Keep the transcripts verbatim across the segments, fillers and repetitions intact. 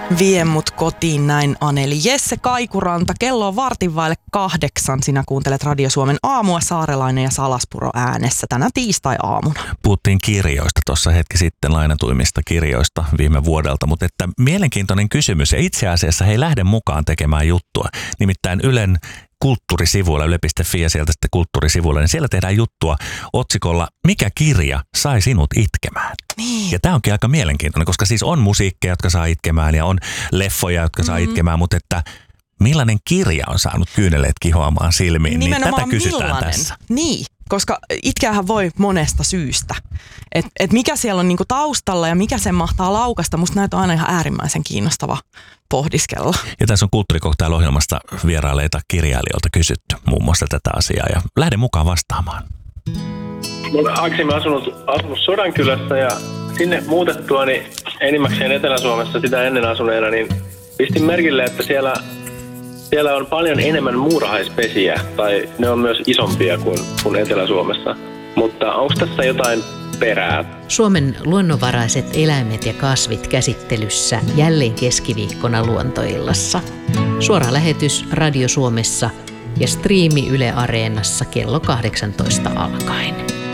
Vie mut kotiin näin, Aneli. Jesse Kaikuranta, kello on vartin vaille kahdeksan. Sinä kuuntelet Radio Suomen aamua, Saarelainen ja Salaspuro äänessä tänä tiistai-aamuna. Puhuttiin kirjoista tuossa hetki sitten, lainatuimmista kirjoista viime vuodelta, mutta että mielenkiintoinen kysymys ja itse asiassa he ei lähde mukaan tekemään juttua. Nimittäin Ylen kulttuurisivuilla, yle piste fi ja sieltä sitten kulttuurisivuilla, niin siellä tehdään juttua otsikolla Mikä kirja sai sinut itkemään? Niin. Ja tämä onkin aika mielenkiintoinen, koska siis on musiikkeja, jotka saa itkemään ja on leffoja, jotka saa mm-hmm. itkemään, mutta että millainen kirja on saanut kyyneleet kihoamaan silmiin, nimenomaan niin tätä kysytään millainen? tässä. Niin, koska itkeähän voi monesta syystä. Et, et mikä siellä on niinku taustalla ja mikä sen mahtaa laukasta, musta näitä on aina ihan äärimmäisen kiinnostava pohdiskella. Ja tässä on Kulttuurikoktail-ohjelmasta vierailleita kirjailijoilta kysytty muun muassa tätä asiaa ja lähde mukaan vastaamaan. Mä olen aikaisemmin asunut, asunut Sodankylässä ja sinne muutettua niin enimmäkseen Etelä-Suomessa sitä ennen asuneena, niin pistin merkille, että siellä, siellä on paljon enemmän muurahaispesiä tai ne on myös isompia kuin, kuin Etelä-Suomessa. Mutta onko tässä jotain perää? Suomen luonnonvaraiset eläimet ja kasvit käsittelyssä jälleen keskiviikkona Luontoillassa. Suora lähetys Radio Suomessa ja striimi Yle Areenassa kello kahdeksantoista alkaen.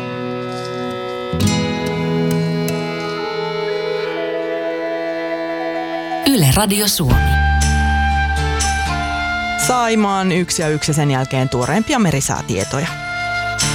Yle Radio Suomi. Saimaan yksi ja yksi sen jälkeen tuoreimpia merisäätietoja.